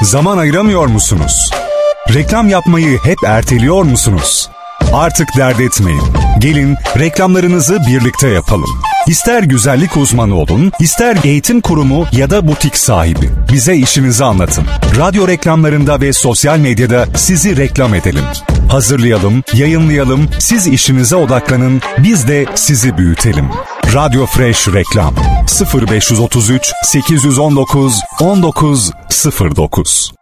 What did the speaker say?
Zaman ayıramıyor musunuz? Reklam yapmayı hep erteliyor musunuz? Artık dert etmeyin. Gelin reklamlarınızı birlikte yapalım. İster güzellik uzmanı olun, ister eğitim kurumu ya da butik sahibi. Bize işinizi anlatın. Radyo reklamlarında ve sosyal medyada sizi reklam edelim. Hazırlayalım, yayınlayalım, siz işinize odaklanın, biz de sizi büyütelim. Radyo Fresh Reklam 0533 819 1909